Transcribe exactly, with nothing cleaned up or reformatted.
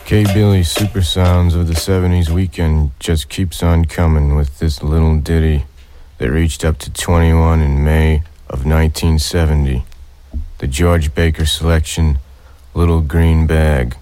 K-Billy's super sounds of the seventies weekend just keeps on coming with this little ditty that reached up to twenty-one in May of nineteen seventy. The George Baker selection, Little Green Bag.